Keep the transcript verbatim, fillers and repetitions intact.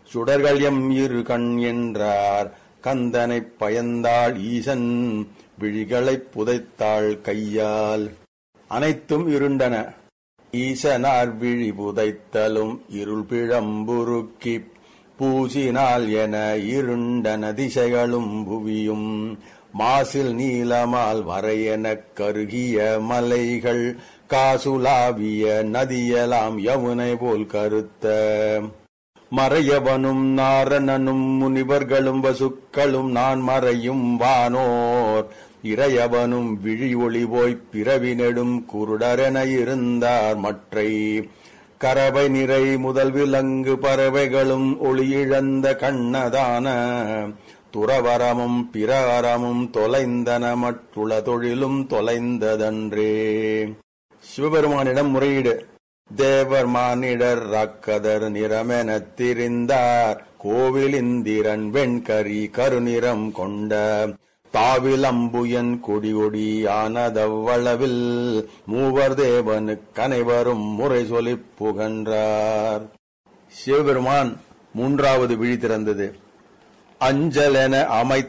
சுடர்கள் M இரு கண் என்றார் கந்தனைப் பயந்தாள் ஈசன் விழிகளைப் புதைத்தாள் கையால். அனைத்தும் இருண்டன. ஈசனார் விழி புதைத்தலும் இருள் பிழம்புருக்கி பூசினால் என இருண்டன திசைகளும் புவியும். மாசில் நீலமால் வரையெனக் கருகிய மலைகள் காசுலாவிய நதியலாம் யமுனை போல் கருத்த. மறையவனும் நாரணனும் முனிவர்களும் வசுக்களும் நான் மறையும் வானோர் இறையவனும் விழி ஒளி போய்ப் பிறவி நெடும் குருடரென இருந்தார் மற்றை. கரவை நிறை முதல் விலங்கு பறவைகளும் ஒளியிழந்த கண்ணதான துறவரமும் பிறவரமும் தொலைந்தன மற்றுள தொழிலும் தொலைந்ததன்றே. சிவபெருமானிடம் முறையீடு. தேவர் மானிடர் ராக்கதர் நிறமெனத் திரிந்தார் கோவில் இந்திரன் வெண்கரி கருநிறம் கொண்ட தாவில் அம்புயன் கொடி கொடியானதவ்வளவில் மூவர் தேவனுக் கனைவரும் முறை சொல்லிப் புகன்றார். சிவபெருமான் மூன்றாவது விழி திறந்தது. அஞ்சலென அமைத்த